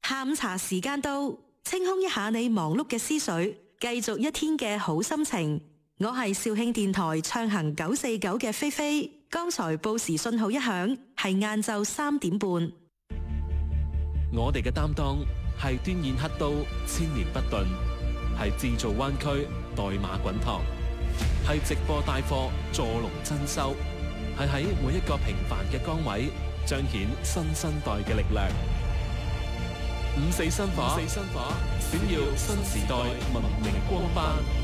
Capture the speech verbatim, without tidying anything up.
下午茶時間到，清空一下你忙碌嘅思緒，繼續一天嘅好心情。我係肇慶電台暢行九四九嘅菲菲，剛才報時信號一響，係晏晝三點半。 我哋嘅擔當係端硯刻刀，千年不頓，係製造灣區，代碼滾燙，係直播帶貨，助龍增收，係喺每一個平凡嘅崗位彰顯新生代嘅力量。五四新火，五四新火，閃耀新時代文明光斑。